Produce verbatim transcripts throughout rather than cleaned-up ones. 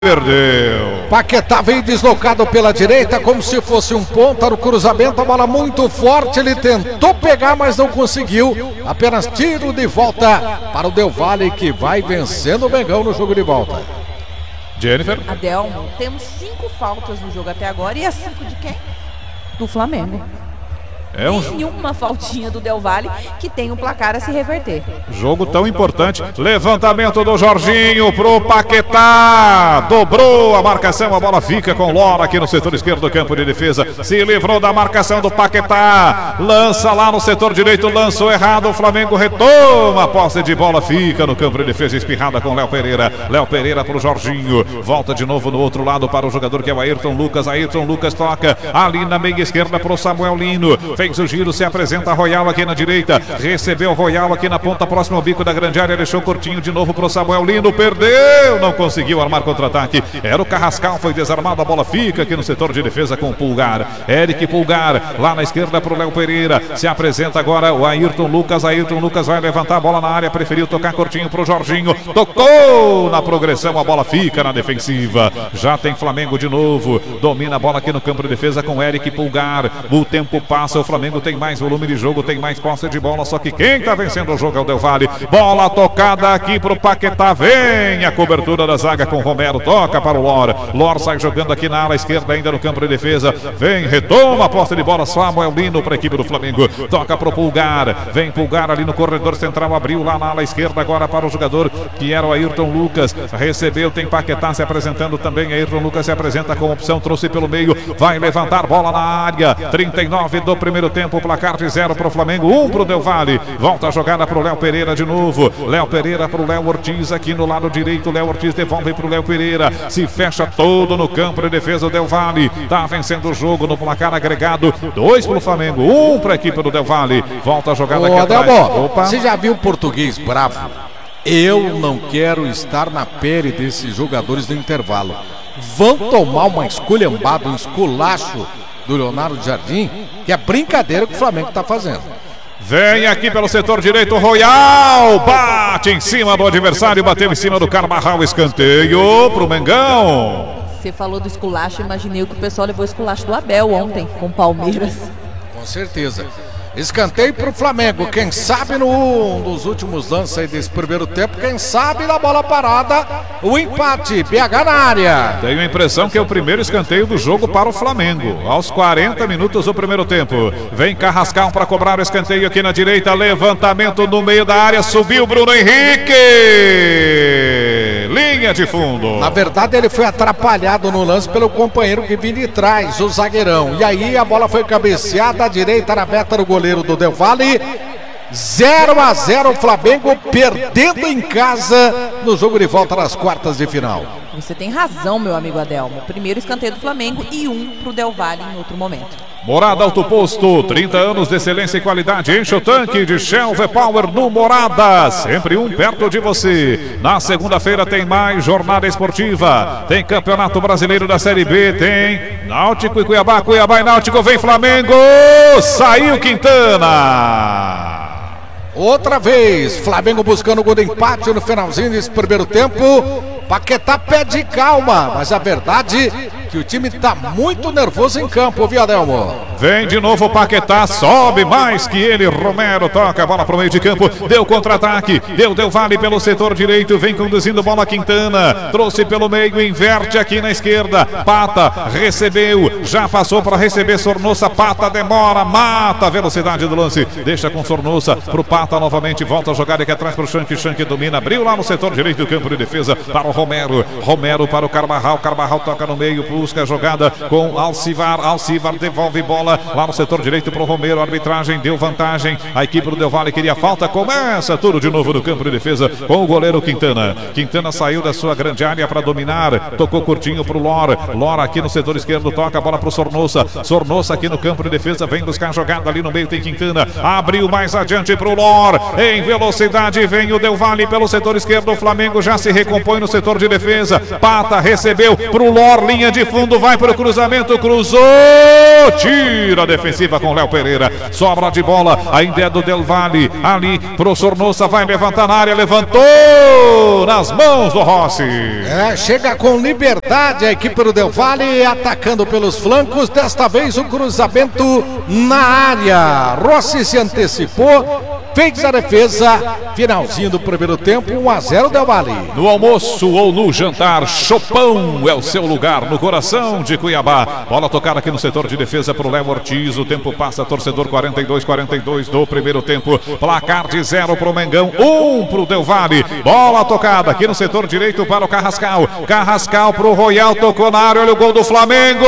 Perdeu. Paquetá veio deslocado pela direita como se fosse um ponta no cruzamento, a bola muito forte, ele tentou pegar, mas não conseguiu. Apenas tiro de volta para o Del Valle, que vai vencendo o Mengão no jogo de volta. Jennifer. Adelmo, temos cinco faltas no jogo até agora, e as cinco de quem? Do Flamengo. É um Nenhuma faltinha do Del Valle, que tem o placar a se reverter. Jogo tão importante. Levantamento do Jorginho pro Paquetá. Dobrou a marcação, a bola fica com Lora aqui no setor esquerdo do campo de defesa. Se livrou da marcação do Paquetá. Lança lá no setor direito, lançou errado. O Flamengo retoma a posse de bola, fica no campo de defesa, espirrada com Léo Pereira. Léo Pereira pro Jorginho. Volta de novo no outro lado para o jogador que é o Ayrton Lucas. Ayrton Lucas toca ali na meia esquerda pro Samuel Lino. Fez o giro, se apresenta Royal aqui na direita, recebeu Royal aqui na ponta, próximo ao bico da grande área, deixou curtinho de novo pro Samuel Lino, perdeu, não conseguiu armar contra-ataque, era o Carrascal, foi desarmado, a bola fica aqui no setor de defesa com o Pulgar, Eric Pulgar, lá na esquerda pro Léo Pereira, se apresenta agora o Ayrton Lucas, Ayrton Lucas vai levantar a bola na área, preferiu tocar curtinho pro Jorginho, tocou na progressão, a bola fica na defensiva, já tem Flamengo de novo, domina a bola aqui no campo de defesa com Eric Pulgar, o tempo passa, o Flamengo tem mais volume de jogo, tem mais posse de bola, só que quem tá vencendo o jogo é o Del Valle. Bola tocada aqui pro Paquetá, vem a cobertura da zaga com Romero, toca para o Lor, Lor sai jogando aqui na ala esquerda ainda no campo de defesa, vem, retoma a posse de bola, Samuel Lino para a equipe do Flamengo, toca pro Pulgar, vem Pulgar ali no corredor central, abriu lá na ala esquerda agora para o jogador que era o Ayrton Lucas, recebeu, tem Paquetá se apresentando também, Ayrton Lucas se apresenta com opção, trouxe pelo meio, vai levantar bola na área, trinta e nove do primeiro tempo, placar de zero para o Flamengo, um para o Del Valle, volta a jogada para o Léo Pereira de novo, Léo Pereira para o Léo Ortiz aqui no lado direito, Léo Ortiz devolve para o Léo Pereira, se fecha todo no campo de defesa do Del Valle, tá vencendo o jogo no placar agregado, dois para o Flamengo, um para a equipe do Del Valle, volta a jogada aqui atrás. Adelmo, você já viu o português bravo? Eu não quero estar na pele desses jogadores do intervalo, vão tomar uma esculhambada, um esculacho do Leonardo Jardim, que é brincadeira que o Flamengo está fazendo. Vem aqui pelo setor direito, Royal, bate em cima do adversário, bateu em cima do Carvajal, escanteio pro Mengão. Você falou do esculacho, imaginei que o pessoal levou o esculacho do Abel ontem, com o Palmeiras. Com certeza. Escanteio pro Flamengo, quem sabe no dos últimos lances aí desse primeiro tempo, quem sabe na bola parada, o empate, B H na área. Tenho a impressão que é o primeiro escanteio do jogo para o Flamengo, aos quarenta minutos do primeiro tempo. Vem Carrascal para cobrar o escanteio aqui na direita, levantamento no meio da área, subiu Bruno Henrique, linha de fundo. Na verdade ele foi atrapalhado no lance pelo companheiro que vinha de trás, o zagueirão, e aí a bola foi cabeceada à direita na meta do goleiro do Del Valle. zero a zero, Flamengo perdendo em casa no jogo de volta nas quartas de final. Você tem razão, meu amigo Adelmo. Primeiro escanteio do Flamengo e um pro Del Valle em outro momento. Morada Auto Posto, trinta anos de excelência e qualidade. Enche o tanque de Shell V-Power no Morada, sempre um perto de você. Na segunda-feira tem mais jornada esportiva, tem Campeonato Brasileiro da Série B, tem Náutico e Cuiabá, Cuiabá e Náutico, vem Flamengo, saiu Quintana. Outra vez, Flamengo buscando o gol de empate no finalzinho desse primeiro tempo. Paquetá pede calma, mas a verdade é que o time está muito nervoso em campo, viu, Adelmo? Vem de novo o Paquetá, sobe mais que ele, Romero toca a bola para o meio de campo, deu contra-ataque, deu Del Valle pelo setor direito, vem conduzindo bola Quintana, trouxe pelo meio, inverte aqui na esquerda, Pata recebeu, já passou para receber Sornosa, Pata demora, mata a velocidade do lance, deixa com Sornosa pro Pata novamente, volta a jogada aqui atrás pro Shank, Shank domina, abriu lá no setor direito do campo de defesa para o Romero, Romero para o Carvajal, Carvajal toca no meio, busca a jogada com Alcivar, Alcivar devolve bola lá no setor direito para o Romero, a arbitragem deu vantagem, a equipe do Del Valle queria falta, começa tudo de novo no campo de defesa com o goleiro Quintana, Quintana saiu da sua grande área para dominar, tocou curtinho para o Lor, Lor aqui no setor esquerdo, toca a bola para o Sornosa, Sornosa aqui no campo de defesa, vem buscar a jogada ali no meio, tem Quintana, abriu mais adiante para o Lor, em velocidade vem o Del Valle pelo setor esquerdo, o Flamengo já se recompõe no setor de defesa, Pata recebeu para o Lor, linha de fundo, vai para o cruzamento, cruzou, tira a defensiva com Léo Pereira, sobra de bola, ainda é do Del Valle, ali pro Sornosa, vai levantar na área, levantou nas mãos do Rossi. É, chega com liberdade a equipe do Del Valle, atacando pelos flancos, desta vez o cruzamento na área. Rossi se antecipou, fez a defesa, finalzinho do primeiro tempo, um a zero Del Valle. No almoço ou no jantar, Chopão é o seu lugar, no coração de Cuiabá. Bola tocada aqui no setor de defesa para o Léo Ortiz, o tempo passa, torcedor, quarenta e dois a quarenta e dois do primeiro tempo, placar de zero para o Mengão, um para o Del Valle. Bola tocada aqui no setor direito para o Carrascal, Carrascal para o Royal, tocou na área, olha o gol do Flamengo,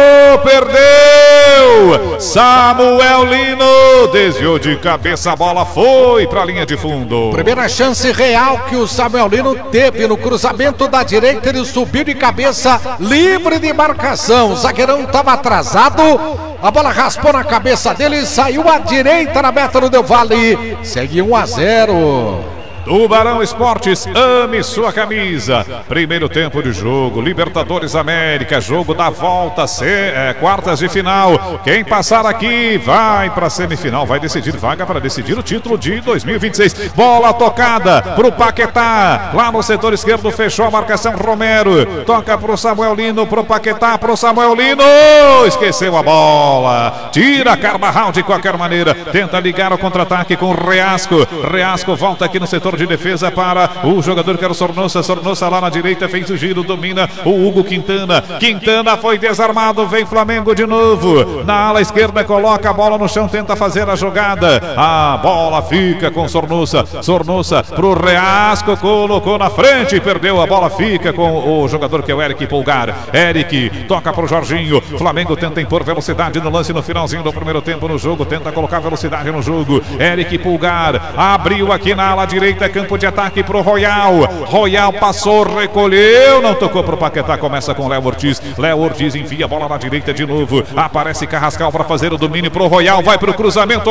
perdeu, Samuel Lino, desviou de cabeça, a bola foi para a linha de fundo. Primeira chance real que o Samuel Lino teve no cruzamento da direita, ele subiu de cabeça, livre de marcação, o zagueirão estava atrasado, a bola raspou na cabeça dele, saiu à direita na meta do Del Valle, segue um a zero. Tubarão Esportes, ame sua camisa. Primeiro tempo de jogo, Libertadores América, jogo da volta, C, é, quartas de final. Quem passar aqui vai para a semifinal, vai decidir vaga para decidir o título de dois mil e vinte e seis. Bola tocada para o Paquetá, lá no setor esquerdo, fechou a marcação Romero, toca para o Samuel Lino, para o Paquetá, para o Samuel Lino, esqueceu a bola, tira Carvajal de qualquer maneira, tenta ligar o contra-ataque com o Reasco, Reasco volta aqui no setor de defesa para o jogador que era o Sornosa, Sornosa lá na direita, fez o giro, domina o Hugo Quintana, Quintana foi desarmado, vem Flamengo de novo, na ala esquerda coloca a bola no chão, tenta fazer a jogada, a bola fica com Sornosa, Sornosa pro Reasco, colocou na frente, perdeu, a bola fica com o jogador que é o Eric Pulgar, Eric toca pro Jorginho, Flamengo tenta impor velocidade no lance no finalzinho do primeiro tempo no jogo, tenta colocar velocidade no jogo, Eric Pulgar abriu aqui na ala direita, campo de ataque pro Royal, Royal passou, recolheu, não tocou pro Paquetá, começa com Léo Ortiz, Léo Ortiz envia a bola na direita de novo, aparece Carrascal para fazer o domínio pro Royal, vai pro cruzamento,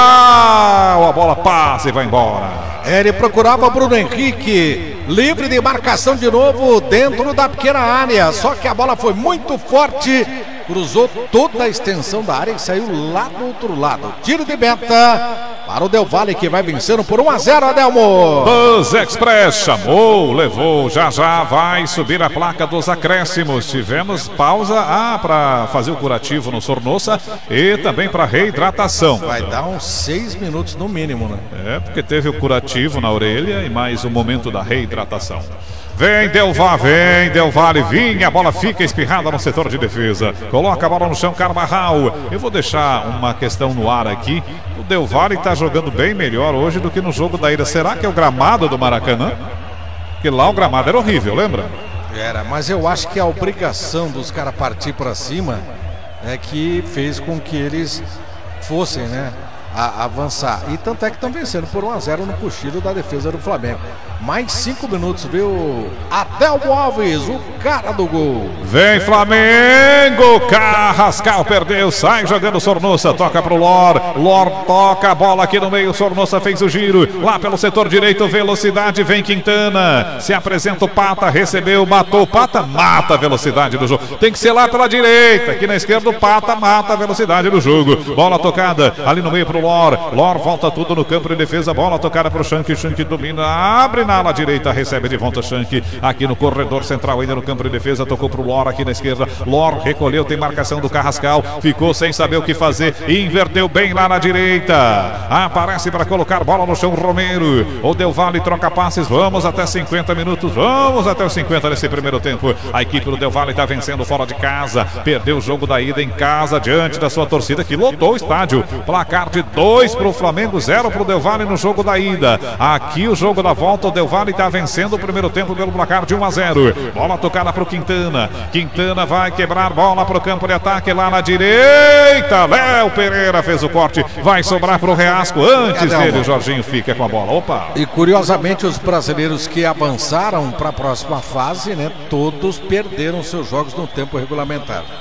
Royal, a bola passa e vai embora. Ele procurava Bruno Henrique, livre de marcação de novo dentro da pequena área, só que a bola foi muito forte, cruzou toda a extensão da área e saiu lá do outro lado. Tiro de meta para o Del Valle, que vai vencendo por um a zero, Adelmo. Bus Express chamou, levou, já já vai subir a placa dos acréscimos. Tivemos pausa ah, para fazer o curativo no Sornosa e também para reidratação. Vai dar uns seis minutos no mínimo, né? É, porque teve o curativo na orelha e mais o momento da reidratação. Vem Del Valle, vem Del Valle, vinha, a bola fica espirrada no setor de defesa, coloca a bola no chão, Carvajal. Eu vou deixar uma questão no ar aqui, o Del Valle está jogando bem melhor hoje do que no jogo da ida. Será que é o gramado do Maracanã? Porque lá o gramado era horrível, lembra? Era, mas eu acho que a obrigação dos caras partir para cima é que fez com que eles fossem, né, a avançar. E tanto é que estão vencendo por um a zero no cochilo da defesa do Flamengo. Mais cinco minutos, viu? Adelmo Alves, o cara do gol. Vem Flamengo, Carrascal perdeu, sai jogando Sornosa, toca pro Lor, Lor toca a bola aqui no meio, Sornosa fez o giro, lá pelo setor direito, velocidade, vem Quintana, se apresenta o Pata, recebeu, matou o Pata, mata a velocidade do jogo, tem que ser lá pela direita, aqui na esquerda o Pata mata a velocidade do jogo, bola tocada ali no meio pro Lor, Lor volta tudo no campo de defesa, bola tocada pro Shank, Shank domina, abre na ala direita, recebe de volta Shank, aqui no corredor central, ainda no campo de defesa, tocou pro Lor aqui na esquerda, Lor recolheu, tem marcação do Carrascal, ficou sem saber o que fazer, inverteu bem lá na direita, aparece para colocar bola no chão Romero, o Del Valle troca passes, vamos até cinquenta minutos, vamos até os cinquenta nesse primeiro tempo, a equipe do Del Valle está vencendo fora de casa, perdeu o jogo da ida em casa, diante da sua torcida que lotou o estádio, placar de dois pro Flamengo, zero pro Del Valle no jogo da ida, aqui o jogo da volta, o Del Valle está vencendo o primeiro tempo pelo placar de um a zero, bola tocada pro Quintana, Quintana vai quebrar bola pro campo de ataque lá na direita, Léo Pereira fez o corte, vai sobrar pro Reasco, antes dele o Jorginho fica com a bola, opa. E curiosamente os brasileiros que avançaram para a próxima fase, né, todos perderam seus jogos no tempo regulamentar.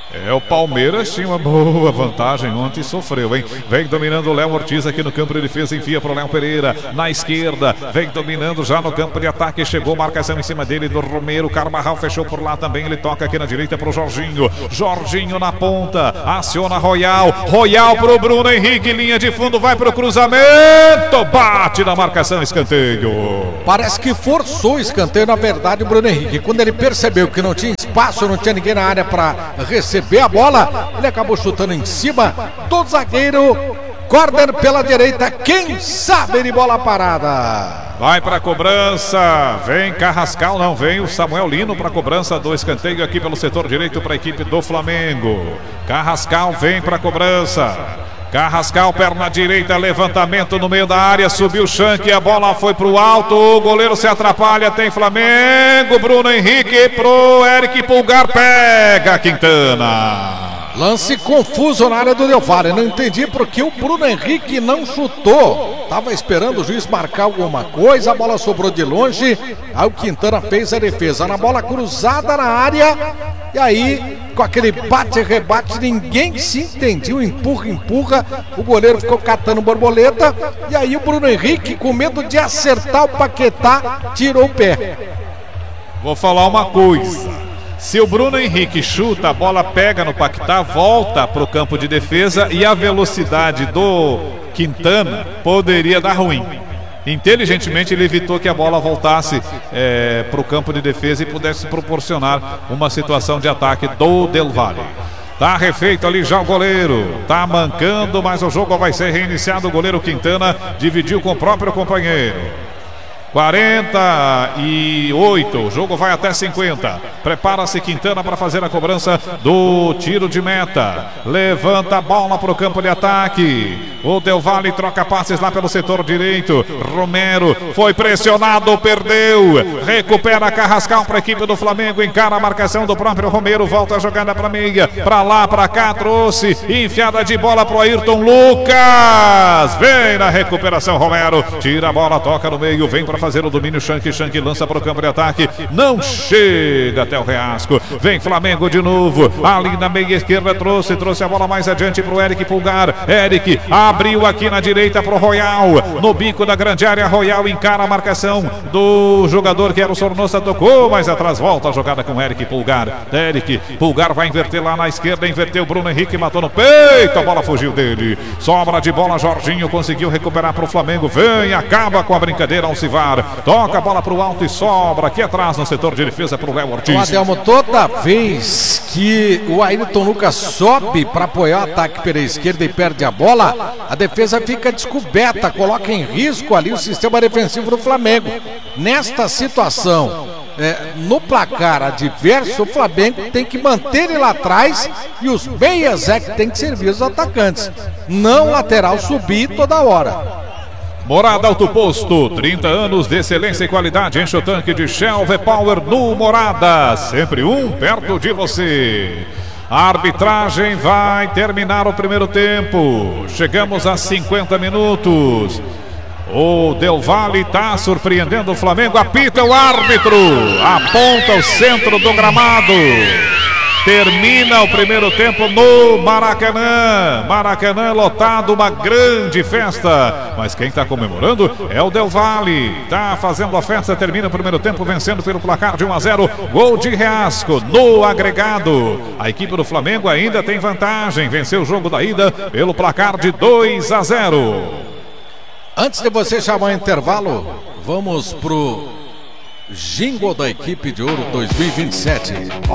É, o Palmeiras tinha uma boa vantagem ontem e sofreu, hein? Vem dominando o Léo Ortiz aqui no campo de defesa, enfia pro Léo Pereira, na esquerda, vem dominando já no campo de ataque, chegou marcação em cima dele do Romero, Carvajal fechou por lá também, ele toca aqui na direita pro Jorginho, Jorginho na ponta, aciona Royal, Royal pro Bruno Henrique, linha de fundo, vai pro cruzamento, bate na marcação, escanteio. Parece que forçou o escanteio, na verdade, o Bruno Henrique, quando ele percebeu que não tinha espaço, não tinha ninguém na área para receber a bola, ele acabou chutando em cima do zagueiro. Corner pela direita, quem sabe de bola parada. Vai para a cobrança, vem Carrascal, não, vem o Samuel Lino para a cobrança do escanteio aqui pelo setor direito para a equipe do Flamengo. Carrascal vem para a cobrança. Carrascal, perna direita, levantamento no meio da área, subiu o Shank, a bola foi pro alto, o goleiro se atrapalha, tem Flamengo, Bruno Henrique pro Eric Pulgar, pega Quintana. Lance confuso na área do Del Valle, não entendi porque o Bruno Henrique não chutou, tava esperando o juiz marcar alguma coisa, a bola sobrou de longe, aí o Quintana fez a defesa, na bola cruzada na área, e aí com aquele bate-rebate, ninguém se entendiu, empurra, empurra, o goleiro ficou catando borboleta, e aí o Bruno Henrique, com medo de acertar o Paquetá, tirou o pé. Vou falar uma coisa. Se o Bruno Henrique chuta, a bola pega no Paquetá, volta para o campo de defesa e a velocidade do Quintana poderia dar ruim. Inteligentemente ele evitou que a bola voltasse é, para o campo de defesa e pudesse proporcionar uma situação de ataque do Del Valle. Tá refeito ali já o goleiro, tá mancando, mas o jogo vai ser reiniciado. O goleiro Quintana dividiu com o próprio companheiro. quarenta e oito, o jogo vai até cinquenta. Prepara-se Quintana para fazer a cobrança do tiro de meta. Levanta a bola para o campo de ataque. O Del Valle troca passes lá pelo setor direito. Romero foi pressionado, perdeu. Recupera Carrascal para a equipe do Flamengo. Encara a marcação do próprio Romero. Volta a jogada para meia. Para lá, para cá, trouxe. Enfiada de bola para o Ayrton Lucas. Vem na recuperação, Romero. Tira a bola, toca no meio. Vem para fazer o domínio. Shank, Shank lança para o campo de ataque. Não chega até o Reasco. Vem Flamengo de novo. Ali na meia esquerda trouxe. Trouxe a bola mais adiante para o Eric Pulgar. Eric abriu aqui na direita para o Royal. No bico da grande área, Royal encara a marcação do jogador que era o Sornosa. Tocou, mas atrás volta a jogada com Eric Pulgar. Eric Pulgar vai inverter lá na esquerda. Inverteu o Bruno Henrique, matou no peito. A bola fugiu dele. Sobra de bola, Jorginho conseguiu recuperar para o Flamengo. Vem, acaba com a brincadeira, Alcivar. Toca a bola para o alto e sobra aqui atrás no setor de defesa para o Léo Ortiz. O Adelmo, toda vez que o Ayrton Lucas sobe para apoiar o ataque pela esquerda e perde a bola, a defesa fica descoberta, coloca em risco ali o sistema defensivo do Flamengo. Nesta situação, é, no placar adverso, o Flamengo tem que manter ele lá atrás e os meias é que tem que servir os atacantes, não lateral subir toda hora. Morada Auto Posto, trinta anos de excelência e qualidade. Enche o tanque de Shell V-Power no Morada, sempre um perto de você. A arbitragem vai terminar o primeiro tempo. Chegamos a cinquenta minutos. O Del Valle está surpreendendo o Flamengo. Apita o árbitro, aponta o centro do gramado. Termina o primeiro tempo no Maracanã. Maracanã lotado, uma grande festa. Mas quem está comemorando é o Del Valle. Está fazendo a festa, termina o primeiro tempo vencendo pelo placar de um a zero. Gol de Reasco no agregado. A equipe do Flamengo ainda tem vantagem. Venceu o jogo da ida pelo placar de dois a zero. Antes de você chamar o intervalo, vamos pro jingle da equipe de ouro dois mil e vinte e sete.